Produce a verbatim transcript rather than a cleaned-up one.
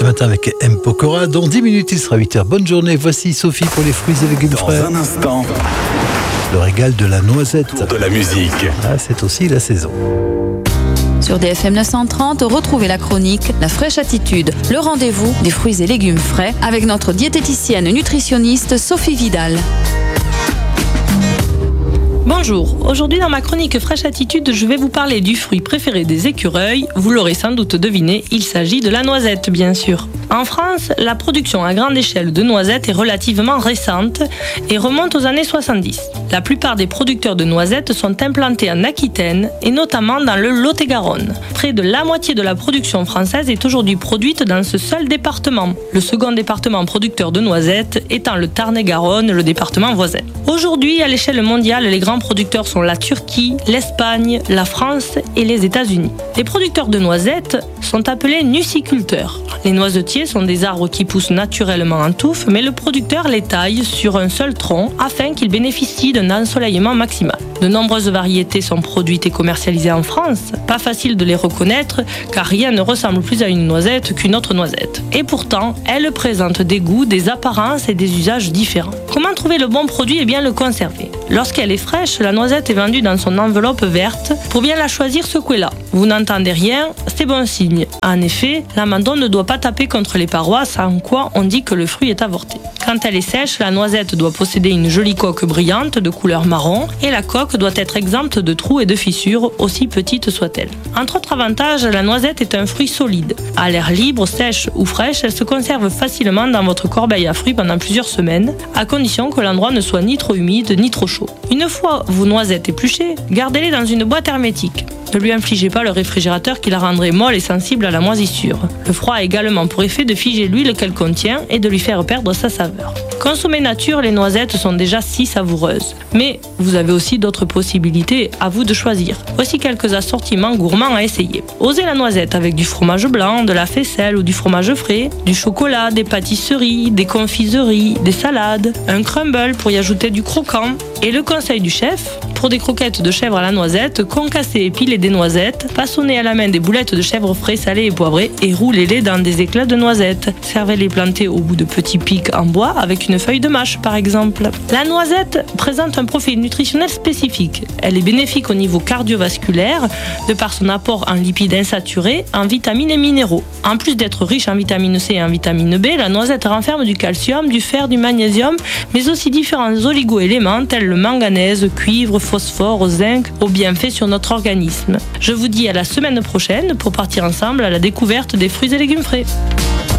ce matin avec M. Pokora. Dans dix minutes, il sera huit heures. Bonne journée. Voici Sophie pour les fruits et légumes frais. Dans un instant, le régal de la noisette. de la musique. Ah, c'est aussi la saison. Sur D F M neuf cent trente, retrouvez la chronique La fraîche attitude, le rendez-vous des fruits et légumes frais avec notre diététicienne nutritionniste Sophie Vidal. Bonjour, aujourd'hui dans ma chronique Fraîche Attitude, je vais vous parler du fruit préféré des écureuils. Vous l'aurez sans doute deviné, il s'agit de la noisette bien sûr. En France, la production à grande échelle de noisettes est relativement récente et remonte aux années soixante-dix. La plupart des producteurs de noisettes sont implantés en Aquitaine et notamment dans le Lot-et-Garonne. Près de la moitié de la production française est aujourd'hui produite dans ce seul département. Le second département producteur de noisettes étant le Tarn-et-Garonne, le département voisin. Aujourd'hui, à l'échelle mondiale, les grands producteurs sont la Turquie, l'Espagne, la France et les États-Unis. Les producteurs de noisettes sont appelés nuciculteurs. Les noisetiers sont des arbres qui poussent naturellement en touffe, mais le producteur les taille sur un seul tronc afin qu'ils bénéficient d'un ensoleillement maximal. De nombreuses variétés sont produites et commercialisées en France. Pas facile de les reconnaître car rien ne ressemble plus à une noisette qu'une autre noisette. Et pourtant, elles présentent des goûts, des apparences et des usages différents. Comment trouver le bon produit et bien le conserver ? Lorsqu'elle est fraîche, la noisette est vendue dans son enveloppe verte. Pour bien la choisir, secouez-la. Vous n'entendez rien, c'est bon signe. En effet, l'amandon ne doit pas taper contre les parois, sans quoi on dit que le fruit est avorté. Quand elle est sèche, la noisette doit posséder une jolie coque brillante de couleur marron et la coque doit être exempte de trous et de fissures, aussi petite soit-elle. Entre autres avantages, la noisette est un fruit solide. À l'air libre, sèche ou fraîche, elle se conserve facilement dans votre corbeille à fruits pendant plusieurs semaines, à condition que l'endroit ne soit ni trop humide ni trop chaud. Une fois vos noisettes épluchées, gardez-les dans une boîte hermétique. Ne lui infligez pas le réfrigérateur qui la rendrait molle et sensible à la moisissure. Le froid a également pour effet de figer l'huile qu'elle contient et de lui faire perdre sa saveur. Consommées nature, les noisettes sont déjà si savoureuses. Mais vous avez aussi d'autres possibilités, à vous de choisir. Voici quelques assortiments gourmands à essayer. Osez la noisette avec du fromage blanc, de la faisselle ou du fromage frais, du chocolat, des pâtisseries, des confiseries, des salades, un crumble pour y ajouter du croquant. Et le conseil du chef, pour des croquettes de chèvre à la noisette, concassez et pilez des noisettes, façonnez à la main des boulettes de chèvre frais, salées et poivrées et roulez-les dans des éclats de noisettes. Servez-les plantés au bout de petits pics en bois avec une feuille de mâche par exemple. La noisette présente un profil nutritionnel spécifique. Elle est bénéfique au niveau cardiovasculaire de par son apport en lipides insaturés, en vitamines et minéraux. En plus d'être riche en vitamine C et en vitamine B, la noisette renferme du calcium, du fer, du magnésium, mais aussi différents oligo-éléments tels le manganèse, cuivre, phosphore, zinc, aux bienfaits sur notre organisme. Je vous dis à la semaine prochaine pour partir ensemble à la découverte des fruits et légumes frais.